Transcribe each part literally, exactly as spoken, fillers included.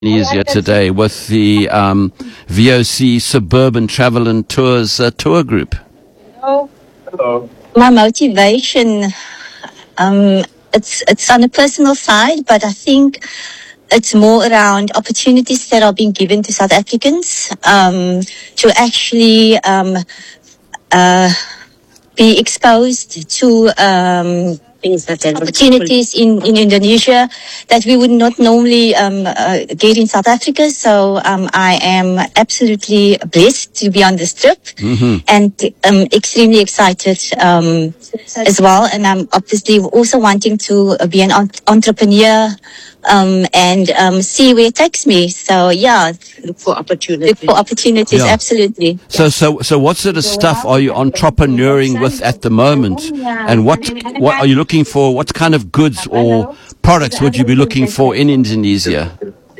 Easier today with the um, V O C Suburban Travel and Tours uh, tour group. Hello. My motivation, um, it's it's on a personal side, but I think it's more around opportunities that are being given to South Africans um, to actually um, uh, be exposed to um, things that opportunities in, in Indonesia that we would not normally um, uh, get in South Africa. So um, I am absolutely blessed to be on this trip mm-hmm. and um, extremely excited um, as well. And I'm obviously also wanting to be an entrepreneur um, and um, see where it takes me. So yeah, look for opportunities. Look for opportunities, yeah. Absolutely. So, so, so, what sort of stuff are you entrepreneuring with at the moment? And what, what are you looking for? What kind of goods or products would you be looking for in Indonesia?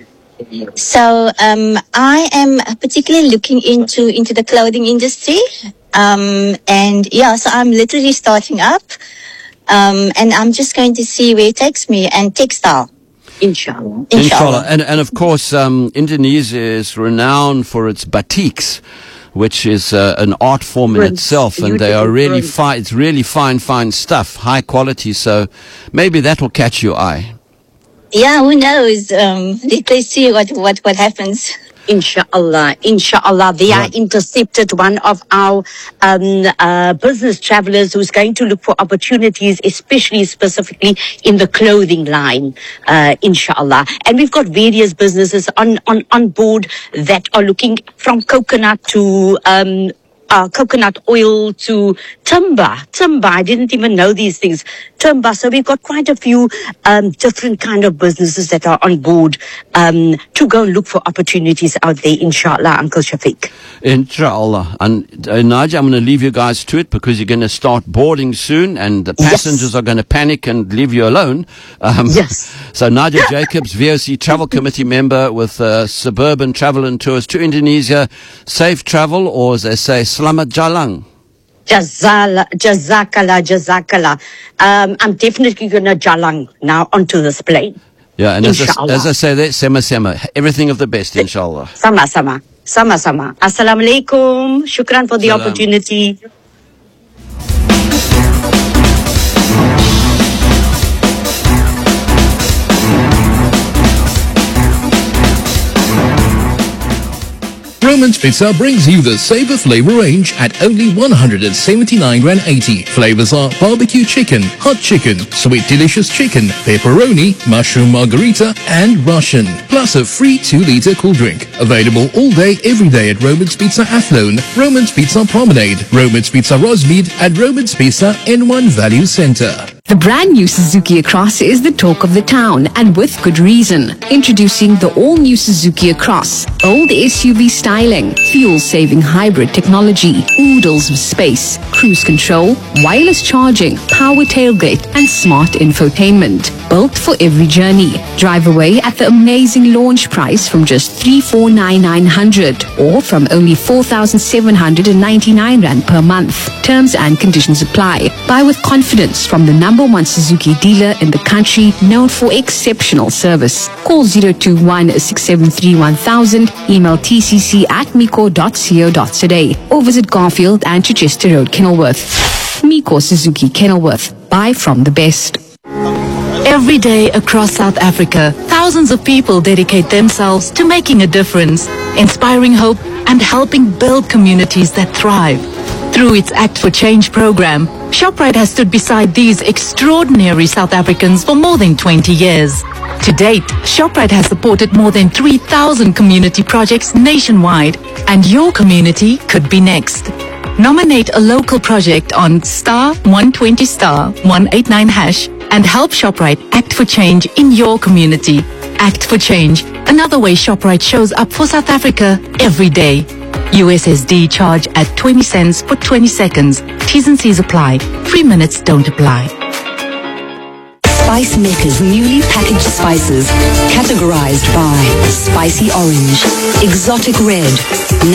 So, um, I am particularly looking into into the clothing industry, um, and yeah, so I'm literally starting up, um, and I'm just going to see where it takes me. And textile. Inshallah. Inshallah. Inshallah. And, and of course, um, Indonesia is renowned for its batiks, which is uh, an art form in Prince. itself, and they are really fine. It's really fine, fine stuff, high quality. So maybe that will catch your eye. Yeah, who knows? Um, let's see what, what, what happens. Inshallah, inshallah, they are intercepted one of our um, uh, business travelers who's going to look for opportunities, especially specifically in the clothing line, uh, inshallah. And we've got various businesses on, on, on board that are looking from coconut to um, uh, coconut oil to timber. Timber, I didn't even know these things. Timber. So we've got quite a few um, different kind of businesses that are on board um, to go and look for opportunities out there, inshallah, Uncle Shafiq. Inshallah. And uh, Nadia, I'm going to leave you guys to it because you're going to start boarding soon and the passengers yes. are going to panic and leave you alone. Um, yes. So Nadia Jacobs, V O C Travel Committee member with uh, Suburban Travel and Tours to Indonesia. Safe travel, or as they say, Selamat Jalan. Jazala, Jazakallah, Jazakallah. Um, I'm definitely going to jalang now onto this plane. Yeah, and as I, as I say that, Sema Sema, everything of the best, inshallah. Sama Sama, Sama Sama. Assalamu alaikum. Shukran for the Salam. opportunity. Roman's Pizza brings you the Savor flavor range at only one hundred seventy-nine rand eighty. Flavors are barbecue chicken, hot chicken, sweet delicious chicken, pepperoni, mushroom margarita, and Russian. Plus a free two liter cool drink. Available all day, every day at Roman's Pizza Athlone, Roman's Pizza Promenade, Roman's Pizza Rosemead, and Roman's Pizza N one Value Center. The brand new Suzuki Across is the talk of the town, and with good reason. Introducing the all-new Suzuki Across. Old S U V styling, fuel-saving hybrid technology, oodles of space, cruise control, wireless charging, power tailgate, and smart infotainment. Built for every journey. Drive away at the amazing launch price from just three four nine nine hundred or from only four thousand seven hundred ninety-nine rand per month. Terms and conditions apply. Buy with confidence from the number one Suzuki dealer in the country, known for exceptional service. Call zero two one, six seven three, one thousand, email t c c at mico dot co dot za or visit Garfield and Chichester Road, Kenilworth. Miko Suzuki Kenilworth. Buy from the best. Every day across South Africa, thousands of people dedicate themselves to making a difference, inspiring hope and helping build communities that thrive. Through its Act for Change program, Shoprite has stood beside these extraordinary South Africans for more than twenty years. To date, Shoprite has supported more than three thousand community projects nationwide, and your community could be next. Nominate a local project on star one twenty star one eighty-nine hash and help Shoprite act for change in your community. Act for Change, another way Shoprite shows up for South Africa every day. U S S D charge at twenty cents for twenty seconds. T's and C's apply. Three minutes don't apply. Spice Maker's newly packaged spices, categorized by spicy orange, exotic red,